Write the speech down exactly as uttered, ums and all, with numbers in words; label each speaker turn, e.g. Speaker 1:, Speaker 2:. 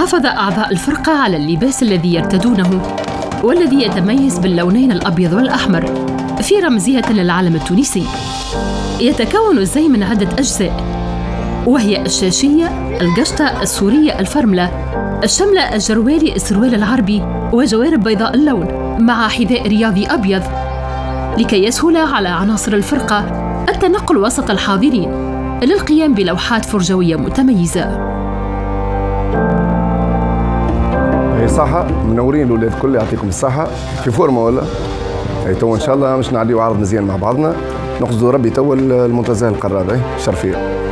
Speaker 1: حافظ أعضاء الفرقة على اللباس الذي يرتدونه والذي يتميز باللونين الأبيض والأحمر في رمزية للعلم التونسي. يتكون الزي من عدة أجزاء، وهي الشاشية، القشطة، السورية، الفرملة، الشملة، الجروالي، السروال العربي، وجوارب بيضاء اللون مع حذاء رياضي أبيض، لكي يسهل على عناصر الفرقة التنقل وسط الحاضرين للقيام بلوحات فرجوية متميزة.
Speaker 2: هي صحة، منورين الأولاد كل، يعطيكم الصحة. في فورمة ولا؟ هي تو إن شاء الله مش نعديو عرض مزيان مع بعضنا، نقصدوا ربي تو المنتزه القرار. شرفية.